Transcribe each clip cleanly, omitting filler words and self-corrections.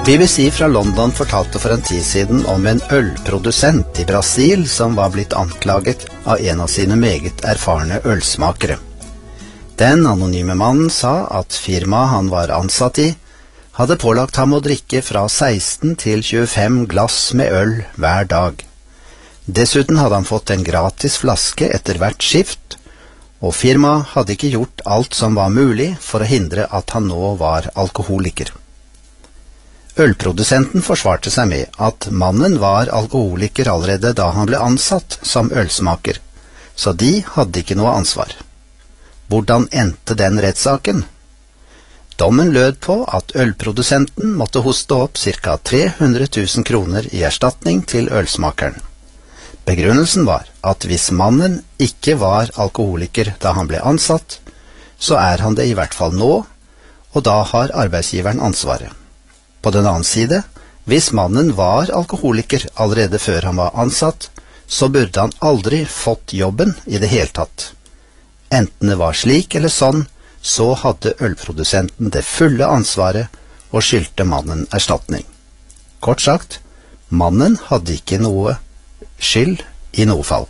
BBC fra London fortalte for en tid siden om en ølprodusent i Brasil som var blitt anklaget av en av sine meget erfarne ølsmakere. Den anonyme mannen sa at firmaet han var ansatt i hadde pålagt ham å drikke fra 16 til 25 glass med øl hver dag. Dessuten hadde han fått en gratis flaske etter hvert skift, og firmaet hadde ikke gjort alt som var mulig for å hindre at han nå var alkoholiker. Ølprodusenten forsvarte seg med at mannen var alkoholiker allerede da han ble ansatt som ølsmaker, så de hadde ikke noe ansvar. Hvordan endte den rettssaken? Dommen lød på at ølprodusenten måtte hoste opp ca. 300 000 kroner i erstatning til ølsmakeren. Begrunnelsen var at hvis mannen ikke var alkoholiker da han ble ansatt, så er han det i hvert fall nå, og da har arbeidsgiveren ansvaret. På den annen side, hvis mannen var alkoholiker allerede før han var ansatt, så burde han aldri fått jobben i det hele tatt. Enten det var slik eller sånn, så hadde ølprodusenten det fulle ansvaret og skyldte mannen erstatning. Kort sagt, mannen hadde ikke noe skyld i noe fall.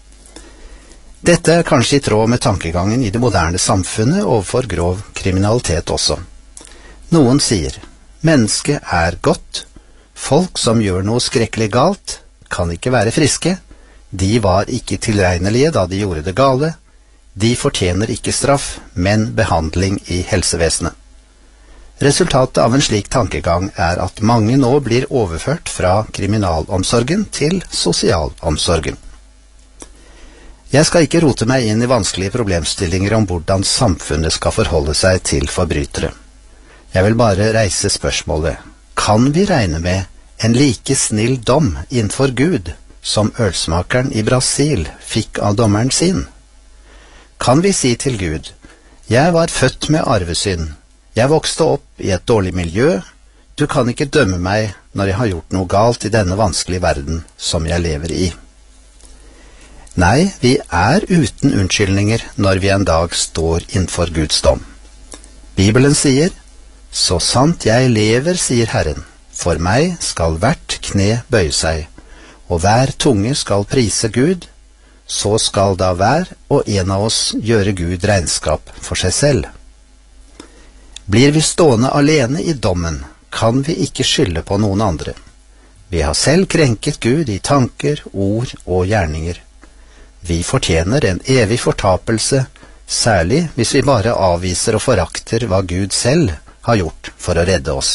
Dette er kanskje i tråd med tankegangen i det moderne samfunnet overfor grov kriminalitet også. Noen sier, mennesket er godt, folk som gjør noe skrekkelig galt, kan ikke være friske, de var ikke tilregnelige da de gjorde det gale, de fortjener ikke straff, men behandling i helsevesenet. Resultatet av en slik tankegang er at mange nå blir overført fra kriminalomsorgen til sosialomsorgen. Jeg skal ikke rote meg inn i vanskelige problemstillinger om hvordan samfunnet skal forholde seg til forbrytere. Jeg vil bare reise spørsmålet, kan vi regne med en like snill dom innenfor Gud som ølsmakeren i Brasil fikk av dommeren sin? Kan vi si til Gud, jeg var født med arvesynd, jeg vokste opp i et dårlig miljø, du kan ikke dømme meg når jeg har gjort noe galt i denne vanskelige verden som jeg lever i. Nei, vi er uten unnskyldninger når vi en dag står innenfor Guds dom. Bibelen sier, så sant jeg lever, sier Herren, for meg skal hvert kne bøye seg, og hver tunge skal prise Gud, så skal da hver og en av oss gjøre Gud regnskap for seg selv. Blir vi stående alene i dommen, kan vi ikke skylde på noen andre. Vi har selv krenket Gud i tanker, ord og gjerninger. Vi fortjener en evig fortapelse, særlig hvis vi bare avviser og forakter hva Gud selv har gjort for å redde oss.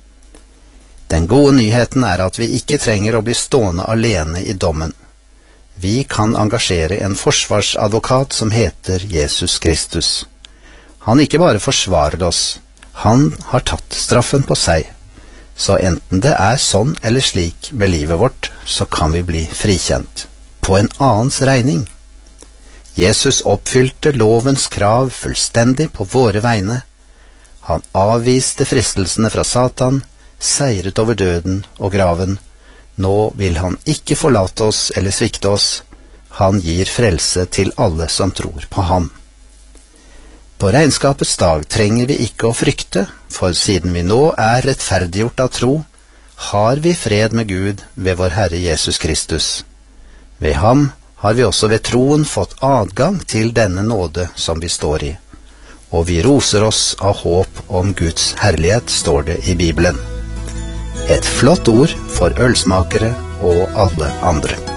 Den gode nyheten er at vi ikke trenger å bli stående alene i dommen. Vi kan engasjere en forsvarsadvokat som heter Jesus Kristus. Han ikke bare forsvarer oss, han har tatt straffen på seg. Så enten det er sånn eller slik med livet vårt, så kan vi bli frikjent. På en annens regning. Jesus oppfylte lovens krav fullstendig på våre vegne. Han avviste fristelsene fra Satan, seiret over døden og graven. Nå vil han ikke forlate oss eller svikte oss. Han gir frelse til alle som tror på ham. På regnskapets dag trenger vi ikke å frykte, for siden vi nå er rettferdiggjort av tro, har vi fred med Gud ved vår Herre Jesus Kristus. Ved ham har vi også ved troen fått adgang til denne nåde som vi står i. Og vi roser oss av håp om Guds herlighet, står det i Bibelen. Et flott ord for ølsmakere og alle andre.